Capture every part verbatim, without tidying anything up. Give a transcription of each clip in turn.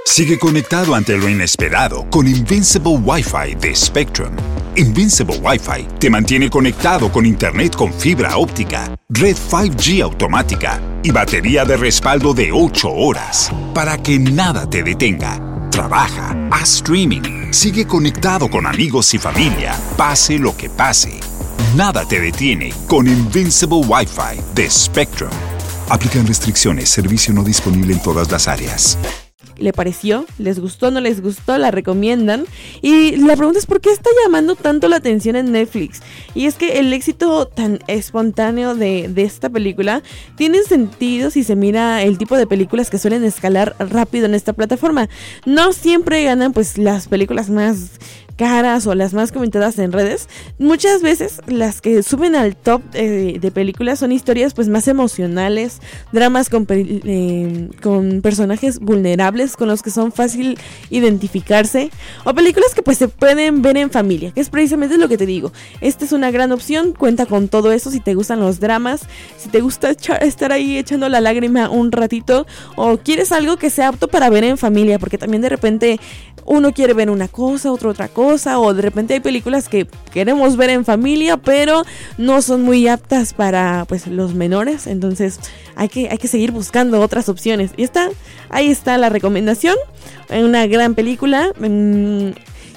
Sigue conectado ante lo inesperado con Invincible Wi-Fi de Spectrum. Invincible Wi-Fi te mantiene conectado con internet con fibra óptica, red cinco G automática y batería de respaldo de ocho horas para que nada te detenga. Trabaja, haz streaming, sigue conectado con amigos y familia, pase lo que pase. Nada te detiene con Invincible Wi-Fi de Spectrum. Aplican restricciones, servicio no disponible en todas las áreas. ¿Le pareció? ¿Les gustó? ¿No les gustó? ¿La recomiendan? Y la pregunta es ¿por qué está llamando tanto la atención en Netflix? Y es que el éxito tan espontáneo de, de esta película tiene sentido si se mira el tipo de películas que suelen escalar rápido en esta plataforma. No siempre ganan pues las películas más caras o las más comentadas en redes. Muchas veces las que suben al top eh, de películas son historias pues más emocionales, dramas con, eh, con personajes vulnerables con los que son fácil identificarse, o películas que pues se pueden ver en familia, que es precisamente lo que te digo. Esta es una gran opción, cuenta con todo eso si te gustan los dramas, si te gusta echar, estar ahí echando la lágrima un ratito, o quieres algo que sea apto para ver en familia, porque también de repente uno quiere ver una cosa, otro otra cosa, o de repente hay películas que queremos ver en familia, pero no son muy aptas para pues los menores, entonces hay que, hay que seguir buscando otras opciones. Y está, ahí está la recomendación, una gran película. mmm,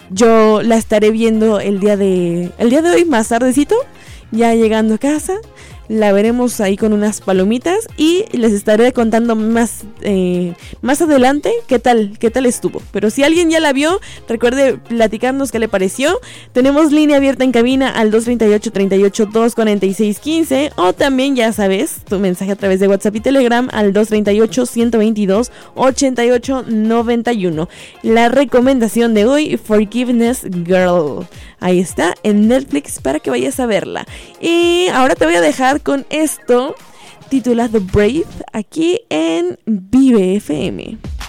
yo la estaré viendo el día de, el día de hoy más tardecito, ya llegando a casa. La veremos ahí con unas palomitas y les estaré contando más eh, más adelante qué tal, qué tal estuvo. Pero si alguien ya la vio, recuerde platicarnos qué le pareció. Tenemos línea abierta en cabina al dos treinta y ocho, treinta y ocho, dos cuarenta y seis, quince, o también ya sabes, tu mensaje a través de WhatsApp y Telegram al dos treinta y ocho, ciento veintidós, ochenta y ocho, noventa y uno. La recomendación de hoy, Forgiveness Girl. Ahí está, en Netflix para que vayas a verla. Y ahora te voy a dejar con esto titulado Brave aquí en Vive F M.